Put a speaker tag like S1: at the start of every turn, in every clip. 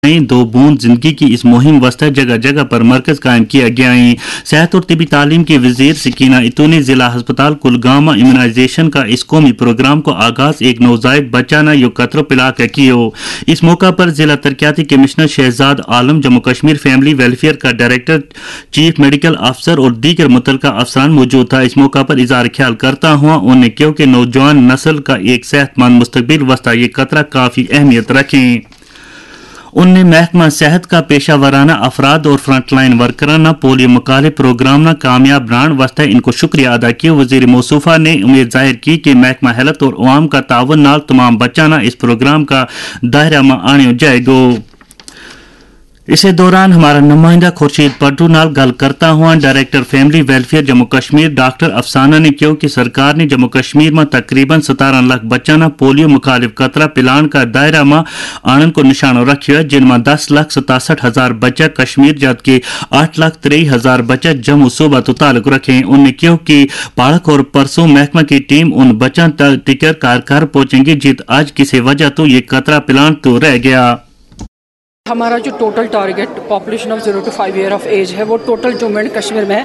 S1: दो बूंद जिंदगी की इस मुहिम वास्ते जगह जगह पर मरकज कायम किया गया है। सेहत और तिबी तालीम की वजीर सकीना इतू ने जिला अस्पताल कुलगाम में इम्यूनाइजेशन का इस कौमी प्रोग्राम को आगाज एक नवजायद बच्चा न यो कतरो पिला कर कियो। इस मौका पर जिला तरक्याती कमिश्नर शहजाद आलम, जम्मू कश्मीर फैमिली वेलफेयर का डायरेक्टर, चीफ मेडिकल अफसर और दीगर मुतलका अफसरान मौजूद था। इस मौका पर इजहार ख्याल करता हुआ उन्होंने कहा कि नौजवान नस्ल का एक सेहतमंद मुस्तकबिल वास्ता ये कतरा काफी अहमियत रखें। उनने महकमा सेहत का पेशावराना अफराद और फ्रंटलाइन वर्कराना पोलियो मुकालिब प्रोग्राम न कामयाब बनाने वास्ते इनको शुक्रिया अदा किया। वजीर मौसूफा ने उम्मीद जाहिर की कि महकमा हेल्थ और अवाम का तावन नाल तमाम बच्चा न इस प्रोग्राम का दायरा में आने जाएगा। इसी दौरान हमारा नुमाइंदा खुर्शीद पट्टू नाल गल करता हुआ director family welfare Jammu Kashmir doctor अफसाना ने कहा कि सरकार ने जम्मू कश्मीर में तकरीबन 17 लाख बच्चा न पोलियो मुखालिफ कतरा पिलान का दायरा में आनन को निशानो रखियो है, जिनमें 10,67,000 बच्चा कश्मीर जबकि 8,23,000 बच्चा जम्मू सूबा तो ताल्लुक रखे। उन्होंने कहा कि पाड़क और परसों महकमा की टीम उन बच्चा तक टिकर कार पहुंचेंगी जित आज किसी वजह तो ये कतरा पिलान तो रह गया।
S2: हमारा जो total target population of 0 to 5 year of as है वो टोटल जम्मू एंड कश्मीर में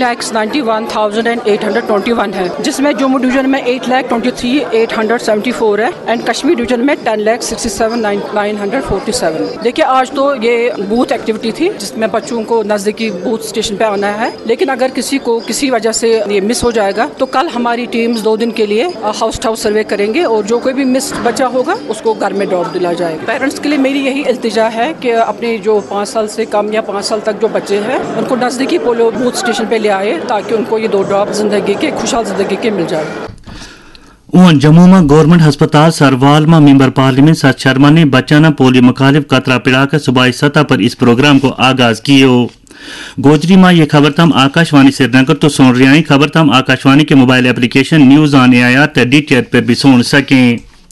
S2: 18,91,821 है, जिसमें जम्मू डिवीजन में 8,23,874 है एंड कश्मीर डिवीजन में 10,67,947। देखिए आज तो ये बूथ एक्टिविटी थी जिसमें बच्चों को नजदीकी बूथ स्टेशन पे आना है, लेकिन अगर किसी को किसी वजह से ये मिस हो जाएगा तो कल हमारी टीम्स 2 दिन के लिए हाउस टू हाउस सर्वे करेंगे और जो कोई भी मिस बच्चा होगा उसको घर में ड्रॉप दिला जाएगा। पेरेंट्स के लिए मेरी यही इल्तिजा है कि अपने जो 5 साल से कम या 5 साल तक जो बच्चे हैं उनको नजदीकी पोलियो बूथ स्टेशन पे ले आए ताकि उनको ये 2 ड्रॉप जिंदगी के खुशहाल जिंदगी के मिल जाए।
S1: जम्मू में गवर्नमेंट अस्पताल सरवाल में मेंबर पार्लियामेंट सत शर्मा ने बच्चा न पोलियो मुखालिफ कतरा पिलाकर सूबाई सतह पर इस प्रोग्राम को आगाज किया। गोजरी में यह खबर तम आकाशवाणी श्रीनगर तो सुन रहे हैं। खबर तम आकाशवाणी के mobile application news on AIR DTH पर भी सुन सकें।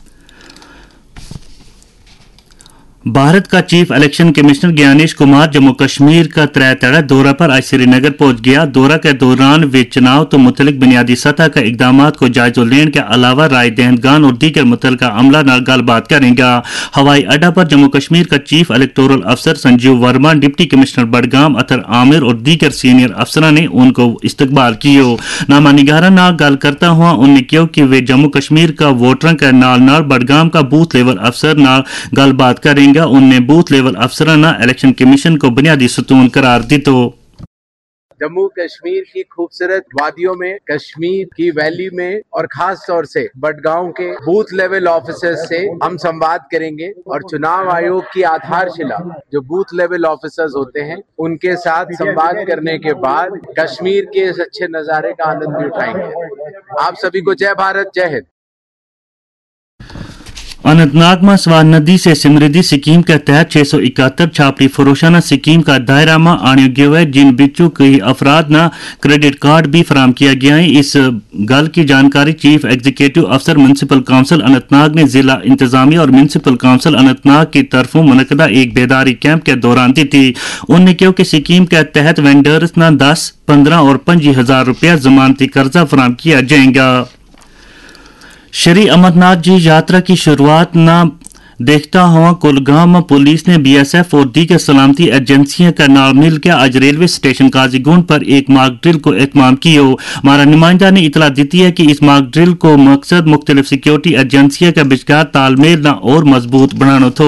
S1: भारत का chief election commissioner Gyanesh Kumar Jammu Kashmir का 3 तड़ा दौरा पर आज श्रीनगर पहुंच गया। दौरा के दौरान वे चुनाव तो मुतलिक बुनियादी सतह का इकदाम को जायजा लेने के अलावा राय दहंदगान और दीगर मुतलका अमला नाल गलबात करेगा। हवाई अड्डा पर जम्मू कश्मीर का चीफ इलेक्टोरल अफसर संजीव वर्मा, डिप्टी कमिश्नर बडगाम अतर आमिर और दीगर सीनियर अफसर ने उनको इस्तकबाल किया। नामा निगारा नाल गल करता हुआ उन्होंने कहा कि वे जम्मू कश्मीर का वोटरों के नाल बडगाम का बूथ लेवल अफसर नाल गलबात करेंगे। उनने बूथ लेवल अफसराना इलेक्शन कमीशन को बुनियादी सतून करार दी। तो
S3: जम्मू कश्मीर की खूबसूरत वादियों में, कश्मीर की वैली में और खास तौर से बडगांव के बूथ लेवल ऑफिसर्स से हम संवाद करेंगे और चुनाव आयोग की आधारशिला जो बूथ लेवल ऑफिसर्स होते हैं उनके साथ संवाद करने के बाद कश्मीर के इस अच्छे नजारे का आनंद भी उठाएंगे। आप सभी को जय भारत, जय हिंद।
S1: अनंतनाग में स्वान नदी से समृद्धि स्कीम के तहत 671 छापड़ी फरोशाना स्कीम का दायरा में आने गया है, जिन बिच्चों कई अफराद न क्रेडिट कार्ड भी फराम किया गया है। इस गल की जानकारी चीफ एग्जीक्यूटिव अफसर म्यूनसिपल काउंसिल अनंतनाग ने जिला इंतजामिया और म्यूनसिपल काउंसिल अनंतनाग की तरफों मुनक़दा एक बेदारी कैंप के दौरान दी थी। उन्होंने कहा कि स्कीम के तहत वेंडर्स न 10, 15 और 25,000 रुपया जमानती कर्जा फराम किया जाएगा। श्री अमरनाथ जी यात्रा की शुरुआत न देखता हुआ कुलगाम पुलिस ने BSF और दीगर सलामती एजेंसियों का नाम मिलकर आज रेलवे स्टेशन काजीगुंड पर एक मॉक ड्रिल को इत्माम किया। हमारा नुमाइंदा ने इतला दी है कि इस मॉक ड्रिल को मकसद मुख्तलिफ सिक्योरिटी एजेंसियों के बिचकार तालमेल न और मजबूत बनाना था।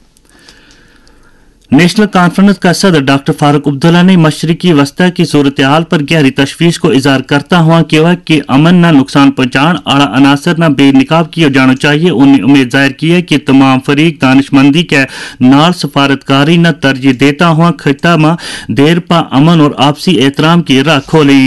S1: नेशनल कॉन्फ्रेंस का सदर डॉक्टर फारूक अब्दुल्ला ने मशरिकी वस्ता की सूरत हाल पर गहरी तशवीश को इजहार करता हुआ कहा कि अमन न नुकसान पहुंचाने आला अनासर न बेनिकाब किया जाना चाहिए। उन्हें उम्मीद जाहिर की है कि तमाम फरीक दानिशमंदी के नाल सफारतकारी न तरजीह देता हुआ खिता में देर पा अमन और आपसी एहतराम की राह खोलें।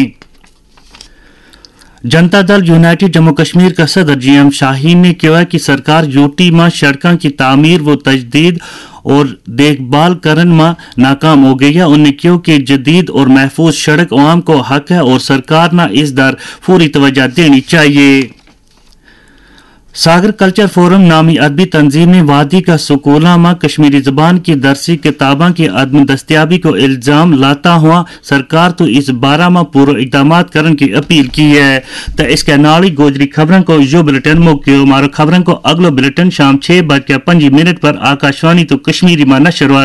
S1: जनता दल यूनाइटेड जम्मू कश्मीर का सदर GM शाहीन ने कहा कि सरकार यूटी में सड़कों की तामीर व तजदीद और देखभाल करने में नाकाम हो गई है। उन्होंने कहा कि जदीद और महफूज सड़क आवाम को हक है और सरकार ने इस दर पूरी तवज्जो देनी चाहिए। सागर कल्चर फोरम नामी अदबी तंजीम ने वादी का स्कूलों कश्मीरी जबान की दरसी किताबों की अदम दस्तियाबी को इल्जाम लाता हुआ सरकार तो इस बारे में पूरे इकदाम करने की अपील की है। तो इसके नाली गोजरी खबरों को जो बुलेटिन मुक्यो मारो खबरों को अगलो बुलेटिन शाम 6:05 पर आकाशवाणी तो कश्मीरी में नशर